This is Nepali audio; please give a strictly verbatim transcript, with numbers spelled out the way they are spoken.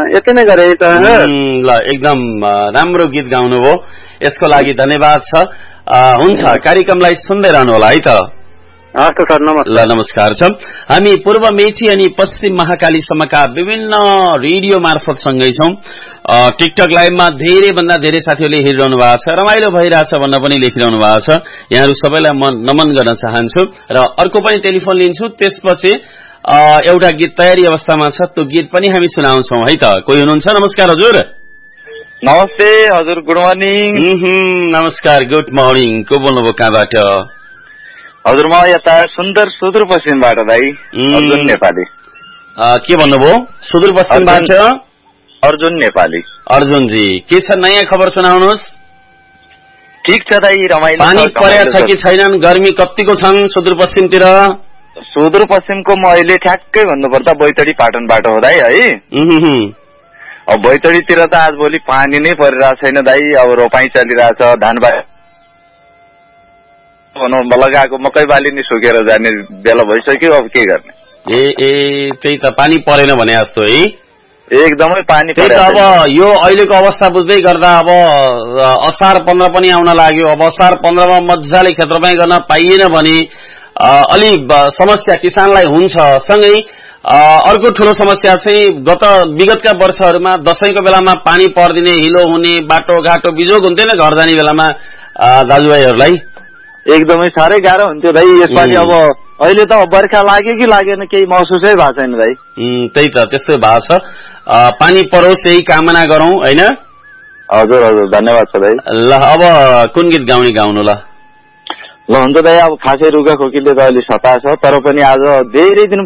यति नै गरे त। ल एकदम राम्रो गीत गाउनुभयो, यसको लागि धन्यवाद छ। हुन्छ, कार्यक्रमलाई सुन्दै रहनु होला है त। हस् सर, नमस्कार। ल नमस्कार छ। हामी पूर्व मेची अनि पश्चिम महाकालीसम्मका विभिन्न रेडियो मार्फत सँगै छौं। टिकटक लाइभमा धेरै भन्दा धेरै साथीहरूले हेरिरहनु भएको छ, रमाइलो भइरहेछ भन्न पनि लेखिरहनु भएको छ। यहाँहरू सबैलाई म नमन गर्न चाहन्छु र अर्को पनि टेलिफोन लिन्छु। त्यसपछि एउटा गीत तयारी अवस्थामा छ, त्यो गीत पनि हामी सुनाउँछौं है त। कोही हुनुहुन्छ? नमस्कार हजुर। नमस्ते हजुर, गुड मर्निङ। नमस्कार, गुड मर्निङ। को बोल्नुभयो, कहाँबाट? हजुर, म यता सुन्दर सुदूरपश्चिमबाट दाइ, अर्जुन नेपाली। के भन्नुभयो? सुदूरपश्चिमबाट अर्जुन नेपाली। अर्जुनजी, के छ नयाँ खबर सुनाउनुहोस्। ठिक छ दाइ, रमाइलो। पानी परेको छ कि छैनन्? गर्मी कतिको छन् सुदूरपश्चिमतिर? सुदूरपश्चिमको म अहिले ठ्याक्कै भन्नुपर्दा बैतडी पाटनबाट हो दाइ है। अब बैतडीतिर त आज भोलि पानी नै परिरहेको छैन दाइ। अब रोपाई चलिरहेछ, धान बा भनौँ लगाएको मकै बाली नै सुकेर जाने बेला भइसक्यो। अब के गर्ने? ए ए त्यही त, पानी परेन भने जस्तो है। एकदमै पानी परेन। अब यो अहिलेको अवस्था बुझ्दै गर्दा अब असार पन्ध्र पनि आउन लाग्यो। अब असार पन्ध्रमा मजाले खेतरोपाई गर्न पाइएन भने अलि समस्या किसानलाई हुन्छ। सँगै अर्को ठूलो समस्या चाहिँ गत विगतका वर्षहरूमा दशैंको बेलामा पानी पर्दिने, हिलो हुने, बाटो घाटो बिजोग हुन्थेन घर जाने बेलामा दाजुभाइहरूलाई। एकदमै साह्रै गाह्रो हुन्थ्यो दाइ। यसपालि अब अहिले त बर्खा लाग्यो कि लागेन केही महसुसै भएको छैन दाइ। त्यही त, त्यस्तै भएको छ। पानी परोस् यही कामना गरौं हैन? हजुर हजुर, धन्यवाद छ दाइ। ल अब कुन गीत गाउने गाउनु? ल ल हुन्छ दाइ, अब खासै रुगा खोकीले त अलि सताएको छ, तर पनि आज धेरै दिन